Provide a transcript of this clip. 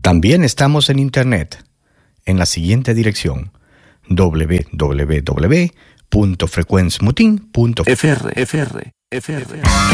También estamos en Internet, en la siguiente dirección: www.frecuencmutin.fr.